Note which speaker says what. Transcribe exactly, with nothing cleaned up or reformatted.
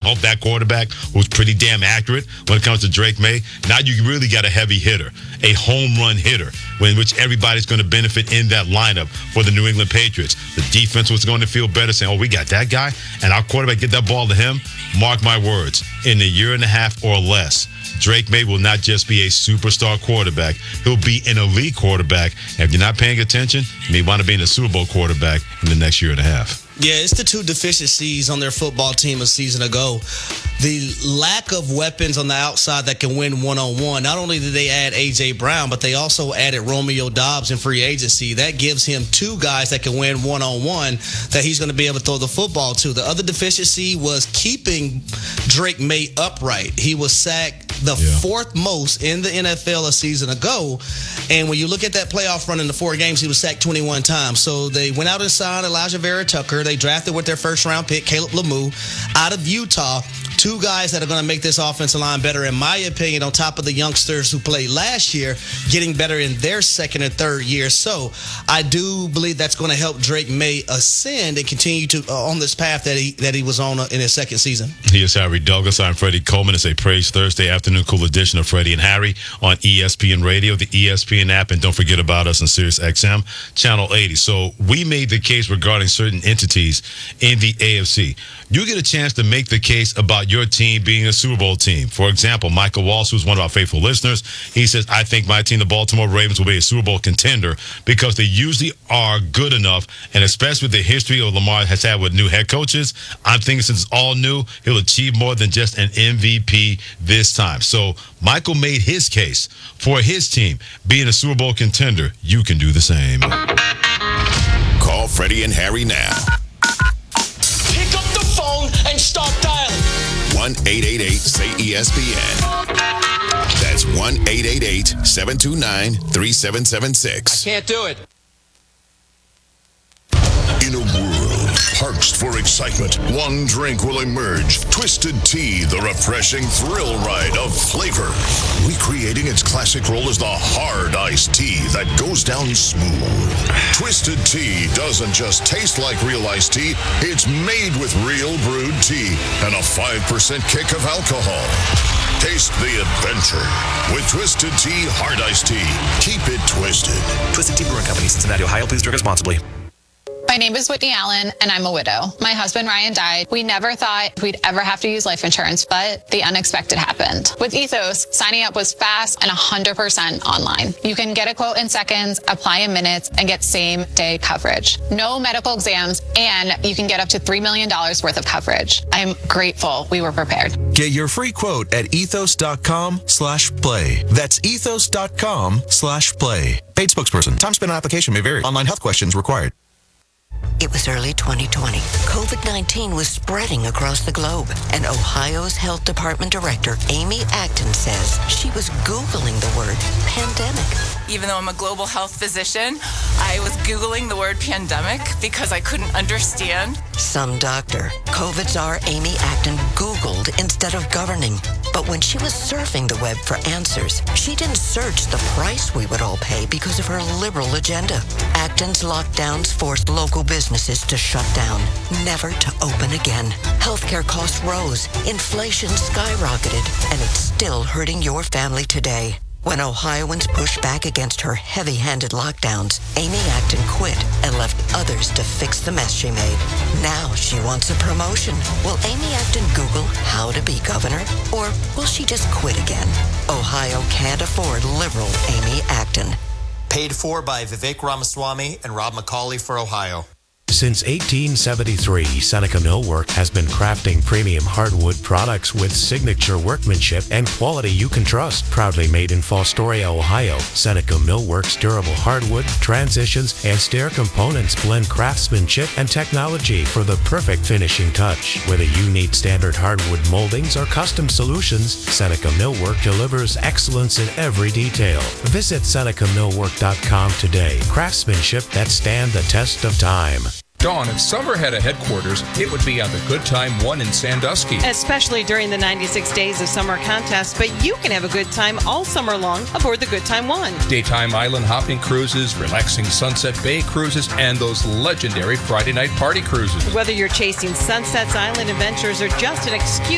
Speaker 1: off that quarterback who's pretty damn accurate when it comes to Drake May. Now you really got a heavy hitter, a home run hitter, in which everybody's going to benefit in that lineup for the New England Patriots. The defense was going to feel better saying, oh, we got that guy, and our quarterback get that ball to him. Mark my words, in a year and a half or less, Drake May will not just be a superstar quarterback. He'll be an elite quarterback. And if you're not paying attention, you may want to be in a Super Bowl quarterback in the next year and a half.
Speaker 2: Yeah, it's the two deficiencies on their football team a season ago. The lack of weapons on the outside that can win one-on-one. Not only did they add A J. Brown, but they also added Romeo Doubs in free agency. That gives him two guys that can win one-on-one that he's going to be able to throw the football to. The other deficiency was keeping Drake May upright. He was sacked the yeah. fourth most in the N F L a season ago. And when you look at that playoff run in the four games, he was sacked twenty-one times. So they went out and signed Elijah Vera Tucker. They drafted with their first round pick, Caleb Lemieux, out of Utah. Two guys that are going to make this offensive line better, in my opinion, on top of the youngsters who played last year, getting better in their second and third year. So I do believe that's going to help Drake May ascend and continue to uh, on this path that he that he was on uh, in his second season.
Speaker 1: He is Harry Douglas. I'm Freddie Coleman. It's a Praise Thursday afternoon cool edition of Freddie and Harry on E S P N Radio, the E S P N app, and don't forget about us on Sirius X M, Channel eighty. So we made the case regarding certain entities in the A F C. You get a chance to make the case about your team being a Super Bowl team. For example, Michael Walsh, who's one of our faithful listeners, he says, I think my team, the Baltimore Ravens, will be a Super Bowl contender because they usually are good enough, and especially with the history of Lamar has had with new head coaches, I'm thinking since it's all new, he'll achieve more than just an M V P this time. So Michael made his case for his team being a Super Bowl contender. You can do the same.
Speaker 3: Call Freddie and Harry now.
Speaker 4: Pick up the phone and start dialing.
Speaker 3: one eight eight eight say E S P N. That's one eight eight eight, seven two nine, three seven seven six.
Speaker 4: Can't do it.
Speaker 5: In a world parched for excitement, one drink will emerge. Twisted Tea, the refreshing thrill ride of flavor. Recreating its classic role as the hard iced tea that goes down smooth. Twisted Tea doesn't just taste like real iced tea, it's made with real brewed tea and a five percent kick of alcohol. Taste the adventure with Twisted Tea Hard Iced Tea. Keep it twisted.
Speaker 6: Twisted Tea Brewing Company, Cincinnati, Ohio. Please drink responsibly.
Speaker 7: My name is Whitney Allen, and I'm a widow. My husband, Ryan, died. We never thought we'd ever have to use life insurance, but the unexpected happened. With Ethos, signing up was fast and one hundred percent online. You can get a quote in seconds, apply in minutes, and get same-day coverage. No medical exams, and you can get up to three million dollars worth of coverage. I'm grateful we were prepared.
Speaker 8: Get your free quote at ethos.com slash play. That's ethos.com slash play. Paid spokesperson. Time spent on application may vary. Online health questions required.
Speaker 9: It was early twenty twenty. COVID nineteen was spreading across the globe, and Ohio's Health Department Director, Amy Acton, says she was Googling the word pandemic.
Speaker 10: Even though I'm a global health physician, I was Googling the word pandemic because I couldn't understand.
Speaker 9: Some doctor, COVID czar Amy Acton Googled instead of governing. But when she was surfing the web for answers, she didn't search the price we would all pay because of her liberal agenda. Acton's lockdowns forced local businesses to shut down, never to open again. Healthcare costs rose, inflation skyrocketed, and it's still hurting your family today. When Ohioans pushed back against her heavy-handed lockdowns, Amy Acton quit and left others to fix the mess she made. Now she wants a promotion. Will Amy Acton Google how to be governor? Or will she just quit again? Ohio can't afford liberal Amy Acton.
Speaker 11: Paid for by Vivek Ramaswamy and Rob McCauley for Ohio.
Speaker 12: Since eighteen seventy-three, Seneca Millwork has been crafting premium hardwood products with signature workmanship and quality you can trust. Proudly made in Fostoria, Ohio, Seneca Millwork's durable hardwood, transitions, and stair components blend craftsmanship and technology for the perfect finishing touch. Whether you need standard hardwood moldings or custom solutions, Seneca Millwork delivers excellence in every detail. Visit Seneca Millwork dot com today. Craftsmanship that stand the test of time.
Speaker 13: Dawn, if summer had a headquarters, it would be on the Good Time One in Sandusky.
Speaker 14: Especially during the ninety-six days of summer contest, but you can have a good time all summer long aboard the Good Time One.
Speaker 13: Daytime island hopping cruises, relaxing Sunset Bay cruises, and those legendary Friday night party cruises.
Speaker 14: Whether you're chasing Sunset's island adventures or just an excuse